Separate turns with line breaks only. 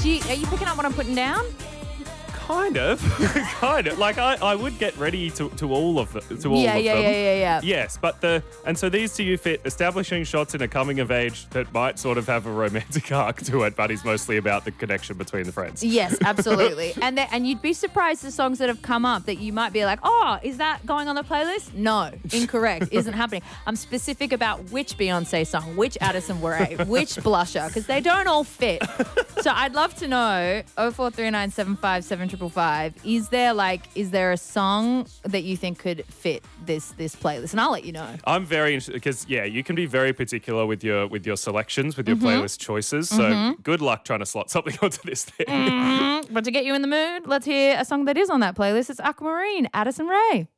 Are you picking up what I'm putting down?
Kind of. Like I would get ready to all of them.
Yeah.
Yes, but so these two you fit establishing shots in a coming of age that might sort of have a romantic arc to it, but is mostly about the connection between the friends.
Yes, absolutely. And you'd be surprised the songs that have come up that you might be like, oh, is that going on the playlist? No, incorrect. Isn't happening. I'm specific about which Beyonce song, which Addison Rae, which Blusher, because they don't all fit. So I'd love to know 0439757555. Is there a song that you think could fit this playlist? And I'll let you know.
I'm very interested because you can be very particular with your selections, with your playlist choices. So good luck trying to slot something onto this thing.
But to get you in the mood, let's hear a song that is on that playlist. It's Aquamarine, Addison Rae.